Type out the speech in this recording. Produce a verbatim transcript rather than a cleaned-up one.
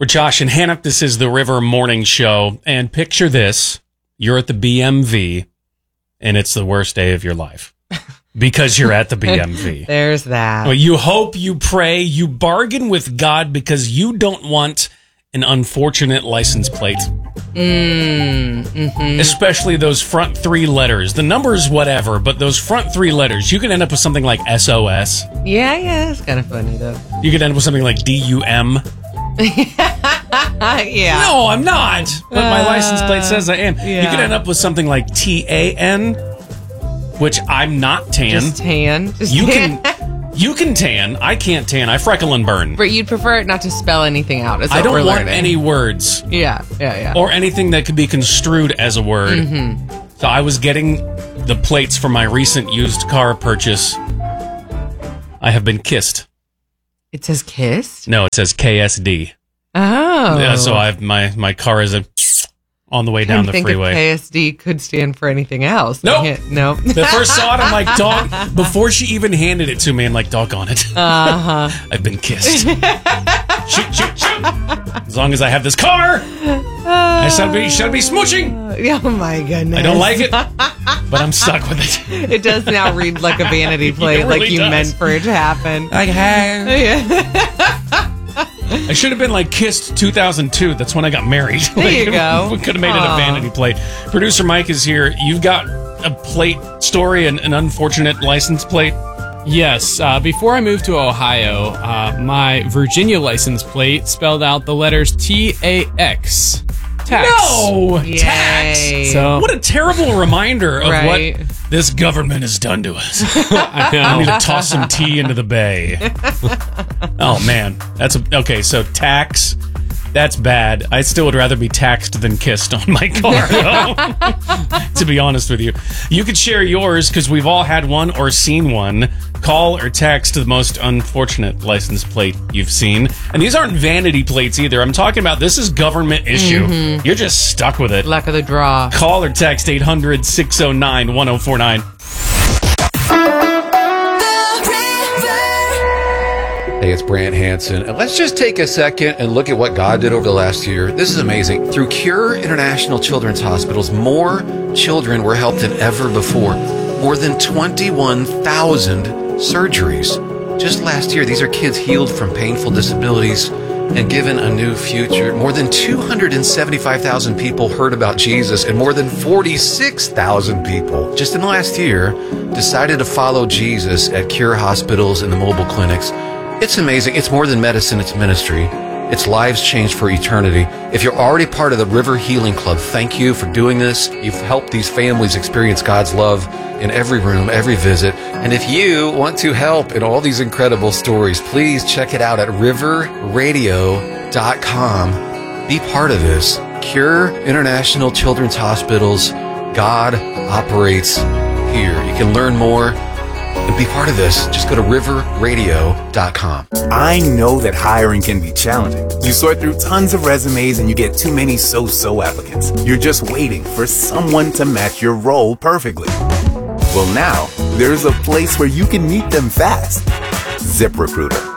For Josh and Hannah, this is the River Morning Show. And picture this. You're at the B M V, and it's the worst day of your life because you're at the B M V. There's that. Well, you hope, you pray, you bargain with God because you don't want an unfortunate license plate. Mm, mm-hmm. Especially those front three letters. The numbers, whatever, but those front three letters, you can end up with something like S O S. Yeah, yeah, it's kind of funny, though. You could end up with something like D U M. Yeah. No, I'm not. But my Uh, license plate says I am. yeah. You could end up with something like T A N, which I'm not tan. Just tan. Just You tan. can you can tan. I can't tan. I freckle and burn. But you'd prefer it not to spell anything out. Is I what don't we're want learning. any words Yeah, yeah, yeah. or anything that could be construed as a word. Mm-hmm. So I was getting the plates for my recent used car purchase. I have been kissed. It says kissed? No, it says K S D. Oh. Yeah, so I've my my car is a, on the way down I the think freeway. If K S D could stand for anything else. Nope. I can't- Nope. The first saw it, I'm like, dog. Before she even handed it to me, I'm like, doggone it. Uh-huh. I've been kissed. Shoot, shoot, shoot. As long as I have this car, I should be, should be smooching. Oh my goodness. I don't like it, but I'm stuck with it. It does now read like a vanity plate, It really like you does. meant for it to happen. I have. Yeah. I should have been like kissed two thousand two. That's when I got married. There Like, you go. We could have made it a Aw. vanity plate. Producer Mike is here. You've got a plate story, an, an unfortunate license plate. Yes, uh, before I moved to Ohio, uh, my Virginia license plate spelled out the letters T A X. Tax. No! Yay. Tax! So, What a terrible reminder of Right. what this government has done to us. I know. I need to toss some tea into the bay. Oh, man. That's a, okay, so tax, that's bad. I still would rather be taxed than kissed on my car, though. To be honest with you. You could share yours, because we've all had one or seen one. Call or text the most unfortunate license plate you've seen. And these aren't vanity plates either. I'm talking about this is government issue. Mm-hmm. You're just stuck with it. Luck of the draw. Call or text eight hundred, six oh nine, one oh four nine. Hey, it's Brant Hansen, and let's just take a second and look at what God did over the last year. This is amazing. Through Cure International Children's Hospitals, more children were helped than ever before. More than twenty-one thousand surgeries. Just last year, these are kids healed from painful disabilities and given a new future. More than two hundred seventy-five thousand people heard about Jesus, and more than forty-six thousand people just in the last year decided to follow Jesus at Cure hospitals and the mobile clinics. It's amazing. It's more than medicine, it's ministry. It's lives changed for eternity. If you're already part of the River Healing Club, thank you for doing this. You've helped these families experience God's love in every room, every visit. And if you want to help in all these incredible stories, please check it out at river radio dot com. Be part of this. Cure International Children's Hospitals. God operates here. You can learn more and be part of this. Just go to river radio dot com. I know that hiring can be challenging. You sort through tons of resumes and you get too many so-so applicants. You're just waiting for someone to match your role perfectly. Well, now there's a place where you can meet them fast. ZipRecruiter.